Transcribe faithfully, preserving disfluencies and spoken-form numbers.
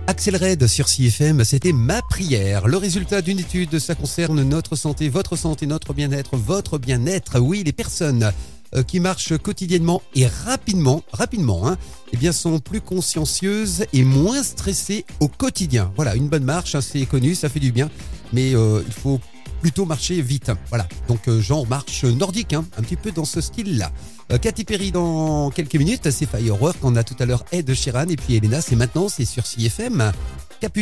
Axel Red sur C F M, c'était ma prière. Le résultat d'une étude, ça concerne notre santé, votre santé, notre bien-être, votre bien-être. Oui, les personnes euh, qui marchent quotidiennement et rapidement, rapidement, hein, eh bien, sont plus consciencieuses et moins stressées au quotidien. Voilà, une bonne marche, hein, c'est connu, ça fait du bien, mais euh, il faut plutôt marcher vite. Voilà, donc euh, genre marche nordique, hein, un petit peu dans ce style-là. Euh, Katy Perry dans quelques minutes, c'est Firework. On a tout à l'heure Ed Sheeran et puis Elena, c'est maintenant, c'est sur C F M.